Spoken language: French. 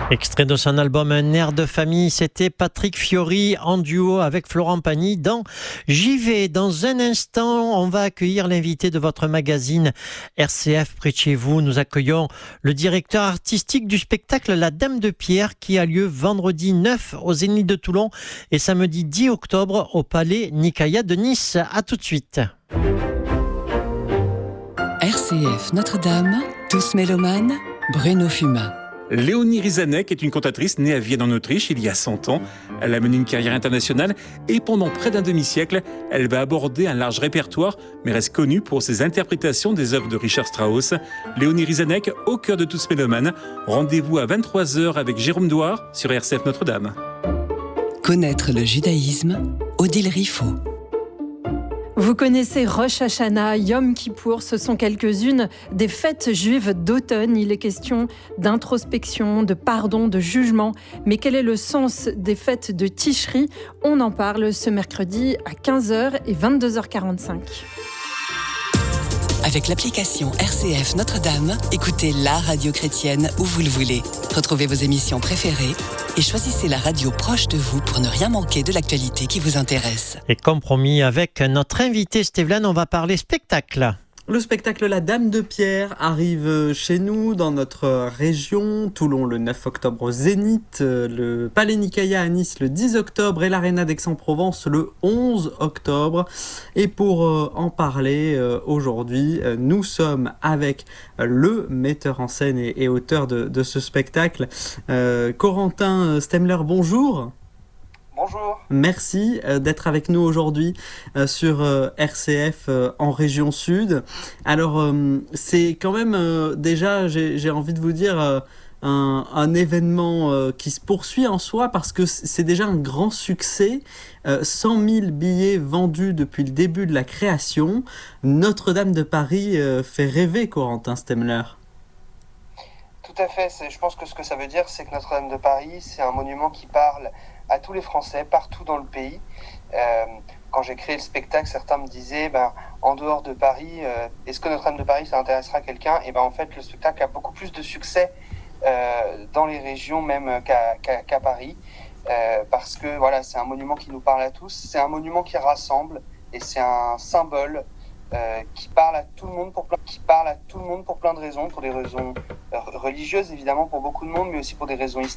Extrait de son album Un air de famille, c'était Patrick Fiori en duo avec Florent Pagny dans J'y vais. Dans un instant, on va accueillir l'invité de votre magazine RCF près de chez vous. Nous accueillons le directeur artistique du spectacle La Dame de Pierre qui a lieu vendredi 9 au Zénith de Toulon et samedi 10 octobre au Palais Nicaïa de Nice. À tout de suite. RCF Notre-Dame, tous mélomanes, Bruno Fumat. Léonie Rizanek est une cantatrice née à Vienne en Autriche il y a 100 ans. Elle a mené une carrière internationale et pendant près d'un demi-siècle, elle va aborder un large répertoire, mais reste connue pour ses interprétations des œuvres de Richard Strauss. Léonie Rizanek, au cœur de tous mélomanes. Rendez-vous à 23h avec Jérôme Douard sur RCF Notre-Dame. Connaître le judaïsme, Odile Riffaut. Vous connaissez Rosh Hashanah, Yom Kippour, ce sont quelques-unes des fêtes juives d'automne. Il est question d'introspection, de pardon, de jugement. Mais quel est le sens des fêtes de Tishri ? On en parle ce mercredi à 15h et 22h45. Avec l'application RCF Notre-Dame, écoutez la radio chrétienne où vous le voulez. Retrouvez vos émissions préférées et choisissez la radio proche de vous pour ne rien manquer de l'actualité qui vous intéresse. Et comme promis, avec notre invité Stéphane, on va parler spectacle. Le spectacle La Dame de Pierre arrive chez nous, dans notre région. Toulon le 9 octobre au Zénith, le Palais Nicaïa à Nice le 10 octobre et l'Arena d'Aix-en-Provence le 11 octobre. Et pour en parler aujourd'hui, nous sommes avec le metteur en scène et auteur de ce spectacle, Corentin Stemler. Bonjour. Bonjour. Merci d'être avec nous aujourd'hui sur RCF en région sud. Alors, c'est quand même déjà, j'ai envie de vous dire, un événement qui se poursuit en soi parce que c'est déjà un grand succès. 100 000 billets vendus depuis le début de la création. Notre-Dame de Paris fait rêver, Corentin Stemler. Tout à fait. Je pense que ce que ça veut dire, c'est que Notre-Dame de Paris, c'est un monument qui parle à tous les Français, partout dans le pays. Quand j'ai créé le spectacle, certains me disaient, en dehors de Paris, est-ce que Notre-Dame de Paris, ça intéressera quelqu'un ? Et en fait, le spectacle a beaucoup plus de succès dans les régions même qu'à Paris, parce que voilà, c'est un monument qui nous parle à tous, c'est un monument qui rassemble, et c'est un symbole qui parle à tout le monde pour plein de raisons, pour des raisons religieuses évidemment pour beaucoup de monde, mais aussi pour des raisons historiques.